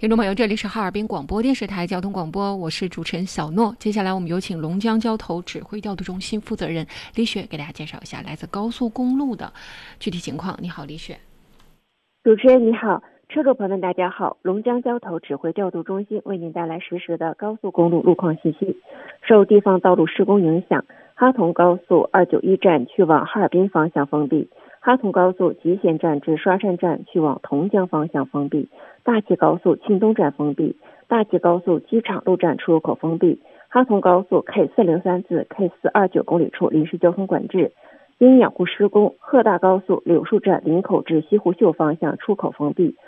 听众朋友，这里是哈尔滨广播电视台交通广播，我是主持人小诺。接下来我们有请龙江交投指挥调度中心负责人李雪给大家介绍一下来自高速公路的具体情况。你好，李雪。 主持人你好，车主朋友们大家好，龙江交投指挥调度中心为您带来实时的高速公路路况信息。受地方道路施工影响，哈同高速291站去往哈尔滨方向封闭，哈同高速集贤站至刷山站去往同江方向封闭，大齐高速沁东站封闭，大齐高速机场路站出入口封闭，哈同高速 K403至 K429公里处临时交通管制。因养护施工，鹤大高速柳树站林口至西湖秀方向出口封闭，